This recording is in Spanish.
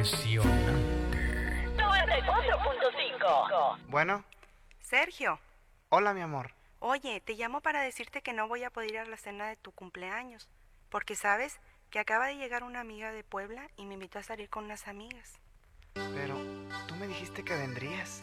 Impresionante. 94.5. Bueno, Sergio, hola mi amor. oye, te llamo para decirte que no voy a poder ir a la cena de tu cumpleaños, porque sabes que acaba de llegar una amiga de Puebla y me invitó a salir con unas amigas. Pero tú me dijiste que vendrías.